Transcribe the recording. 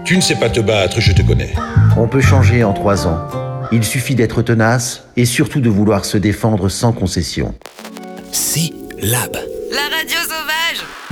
Tu ne sais pas te battre, je te connais. On peut changer en 3 ans. Il suffit d'être tenace et surtout de vouloir se défendre sans concession. C-Lab. La radio sauvage.